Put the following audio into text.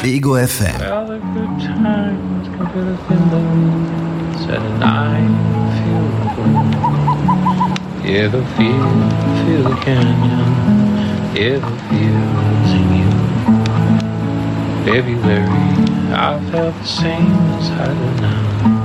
Ego FM. Well, the good times can feel it in the woods, and I feel the gold. Yeah, the feel the canyon. Yeah, the feel's in you. February, I felt the same as I do now.